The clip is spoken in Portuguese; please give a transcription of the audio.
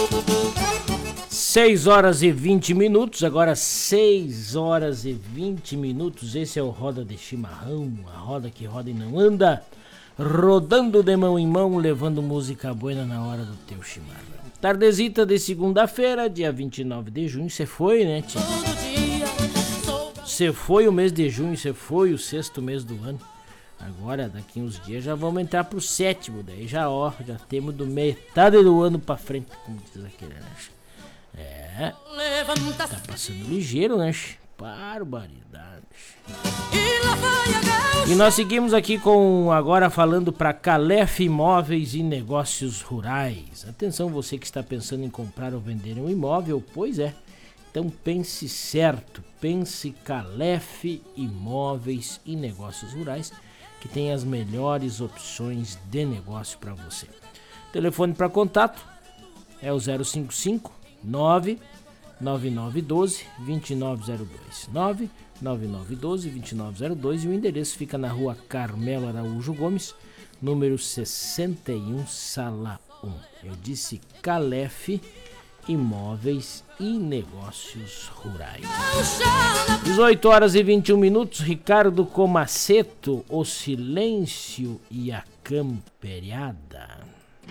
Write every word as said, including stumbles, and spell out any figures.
seis horas e vinte minutos, agora seis horas e vinte minutos. Esse é o Roda de Chimarrão, a roda que roda e não anda, rodando de mão em mão, levando música buena na hora do teu chimarrão. Tardezita de segunda-feira, dia vinte e nove de junho, você foi, né, tio? Você foi o mês de junho, você foi o sexto mês do ano. Agora, daqui uns dias, já vamos entrar pro sétimo, daí já, ó, já temos do metade do ano pra frente, como diz aquele, né? É, tá passando ligeiro, né? Barbaridade. E nós seguimos aqui com, agora falando para Calef Imóveis e Negócios Rurais. Atenção, você que está pensando em comprar ou vender um imóvel, pois é. Então pense certo, pense Calef Imóveis e Negócios Rurais, que tem as melhores opções de negócio para você. Telefone para contato é o zero cinco cinco nove nove nove um dois dois nove zero dois, nove nove nove um dois dois nove zero dois, e o endereço fica na rua Carmelo Araújo Gomes, número sessenta e um, sala um. Eu disse Calef Imóveis e Negócios Rurais. dezoito horas e vinte e um minutos, Ricardo Comaceto, O Silêncio e a Camperiada.